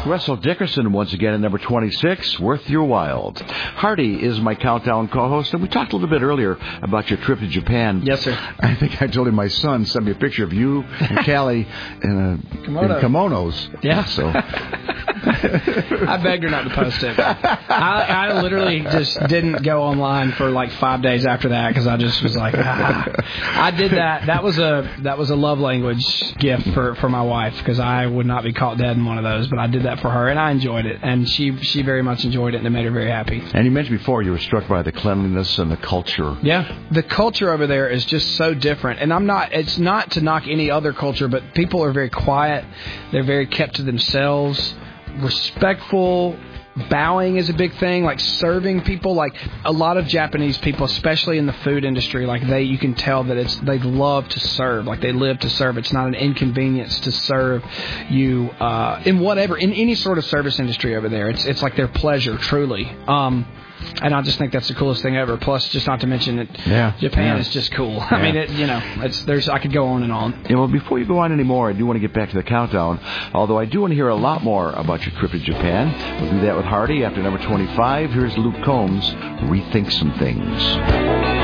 Russell Dickerson once again at number 26, Worth Your While. Hardy is my countdown co-host, and we talked a little bit earlier about your trip to Japan. Yes, sir. I think I told him my son sent me a picture of you and Callie in kimonos. Yeah. So I begged her not to post it. I literally just didn't go online for like 5 days after that because I just was like, I did that. That was a love language gift for my wife because I would not be caught dead in one of those. But I did that for her, and I enjoyed it, and she very much enjoyed it, and it made her very happy. And you mentioned before you were struck by the cleanliness and the culture. Yeah, the culture over there is just so different, and it's not to knock any other culture, but people are very quiet. They're very kept to themselves, respectful. Bowing is a big thing, like serving people. Like a lot of Japanese people, especially in the food industry, like you can tell that they love to serve. Like they live to serve. It's not an inconvenience to serve you in any sort of service industry over there. It's like their pleasure, truly. And I just think that's the coolest thing ever. Plus, just not to mention that Japan is just cool. Yeah. I mean, I could go on and on. Yeah, well, before you go on anymore, I do want to get back to the countdown. Although I do want to hear a lot more about your trip to Japan. We'll do that with Hardy after number 25. Here's Luke Combs, Rethink Some Things.